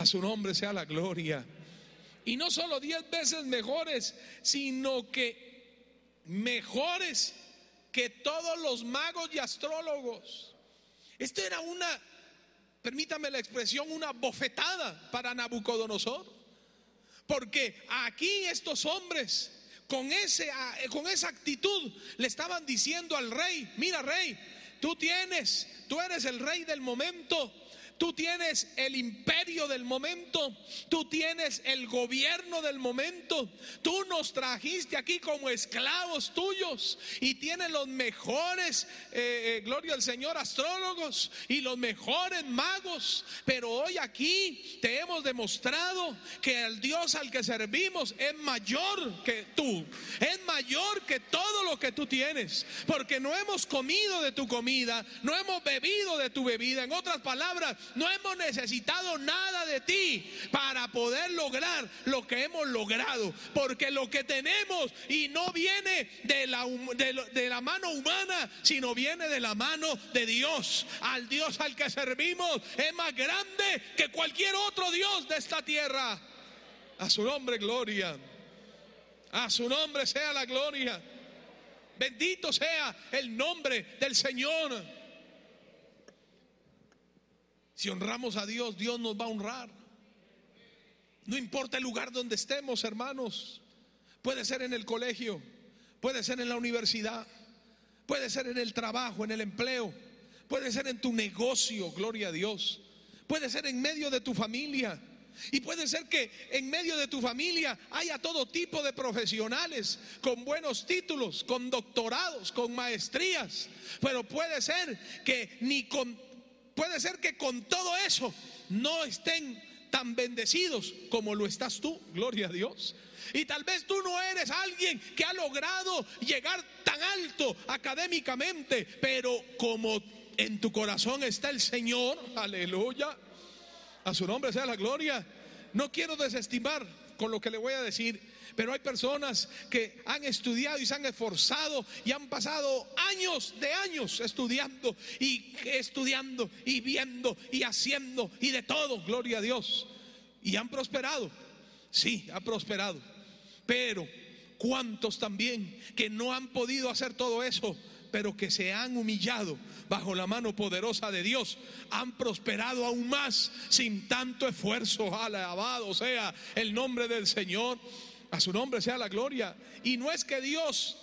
A su nombre sea la gloria. Y no solo 10 veces mejores, sino que mejores que todos los magos y astrólogos. Esto era permítame la expresión, una bofetada para Nabucodonosor. Porque aquí estos hombres con esa actitud le estaban diciendo al rey: mira, rey, tú eres el rey del momento. Tú tienes el imperio del momento, tú tienes el gobierno del momento, tú nos trajiste aquí como esclavos tuyos y tienes los mejores, gloria al Señor, astrólogos y los mejores magos, pero hoy aquí te hemos demostrado que el Dios al que servimos es mayor que tú, es mayor que todo lo que tú tienes, porque no hemos comido de tu comida, no hemos bebido de tu bebida. En otras palabras, no hemos necesitado nada de ti para poder lograr lo que hemos logrado, porque lo que tenemos y no viene de la mano humana, sino viene de la mano de Dios. Al Dios al que servimos es más grande que cualquier otro Dios de esta tierra. A su nombre gloria, a su nombre sea la gloria. Bendito sea el nombre del Señor. Si honramos a Dios, Dios nos va a honrar. No importa el lugar donde estemos, hermanos. Puede ser en el colegio, puede ser en la universidad, puede ser en el trabajo, en el empleo, puede ser en tu negocio, gloria a Dios. Puede ser en medio de tu familia. Y puede ser que en medio de tu familia haya todo tipo de profesionales con buenos títulos, con doctorados, con maestrías. Pero puede ser que con todo eso no estén tan bendecidos como lo estás tú, gloria a Dios. Y tal vez tú no eres alguien que ha logrado llegar tan alto académicamente, pero como en tu corazón está el Señor, aleluya, a su nombre sea la gloria. No quiero desestimar con lo que le voy a decir, pero hay personas que han estudiado y se han esforzado y han pasado años de años estudiando y viendo y haciendo y de todo, gloria a Dios, y han prosperado. Sí, han prosperado. Pero ¿cuántos también que no han podido hacer todo eso, pero que se han humillado bajo la mano poderosa de Dios, han prosperado aún más sin tanto esfuerzo? Alabado sea el nombre del Señor. A su nombre sea la gloria. Y no es que Dios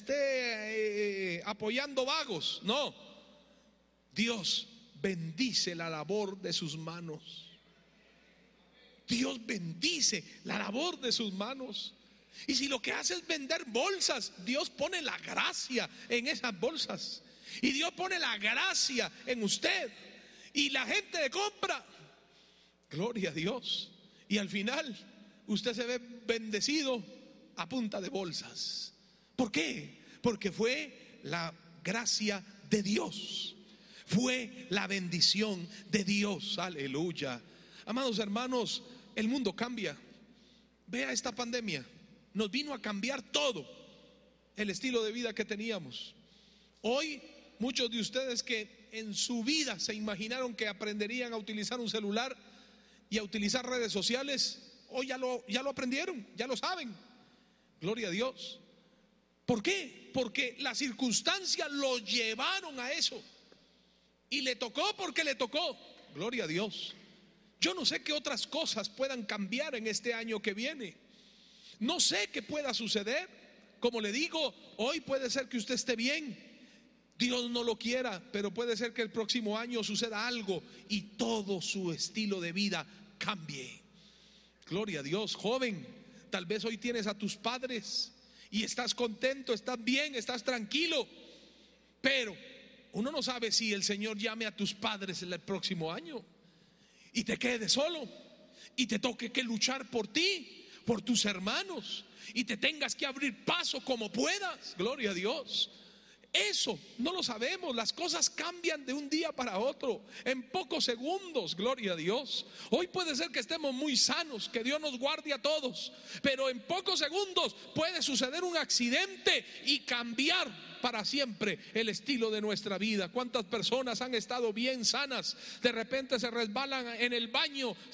esté apoyando vagos, no. Dios bendice la labor de sus manos. Dios bendice la labor de sus manos. Y si lo que hace es vender bolsas, Dios pone la gracia en esas bolsas. Y Dios pone la gracia en usted. Y la gente le compra. Gloria a Dios. Y al final usted se ve bendecido a punta de bolsas. ¿Por qué? Porque fue la gracia de Dios. Fue la bendición de Dios. Aleluya. Amados hermanos, el mundo cambia. Vea esta pandemia. Nos vino a cambiar todo el estilo de vida que teníamos. Hoy muchos de ustedes que en su vida se imaginaron que aprenderían a utilizar un celular y a utilizar redes sociales, hoy ya lo aprendieron, ya lo saben. Gloria a Dios. ¿Por qué? Porque las circunstancias lo llevaron a eso. Y le tocó porque le tocó. Gloria a Dios. Yo no sé qué otras cosas puedan cambiar en este año que viene. No sé qué pueda suceder. Como le digo, hoy puede ser que usted esté bien, Dios no lo quiera, pero puede ser que el próximo año suceda algo y todo su estilo de vida cambie. Gloria a Dios. Joven, tal vez hoy tienes a tus padres y estás contento, estás bien, estás tranquilo, pero uno no sabe si el Señor llame a tus padres el próximo año y te quedes solo y te toque que luchar por ti, por tus hermanos, y te tengas que abrir paso como puedas. Gloria a Dios. Eso no lo sabemos. Las cosas cambian de un día para otro, en pocos segundos. Gloria a Dios. Hoy puede ser que estemos muy sanos, que Dios nos guarde a todos, pero en pocos segundos puede suceder un accidente y cambiar para siempre el estilo de nuestra vida. ¿Cuántas personas han estado bien sanas? De repente se resbalan en el baño,